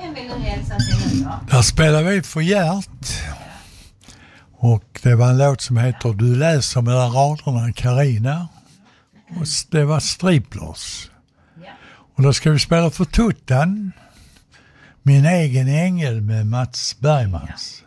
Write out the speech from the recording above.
Vem vill du hälsa till nu då? Där spelade vi för Gert. Och det var en låt som heter Du läser mellan raderna, Carina. Och det var Striplers. Ja. Och då ska vi spela för Tuttan. Min egen ängel med Mats Bergmans.